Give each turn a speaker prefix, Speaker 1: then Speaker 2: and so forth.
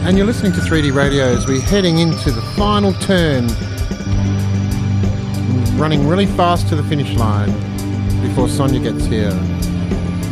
Speaker 1: And you're listening to 3D Radio as we're heading into the final turn, running really fast to the finish line before Sonia gets here.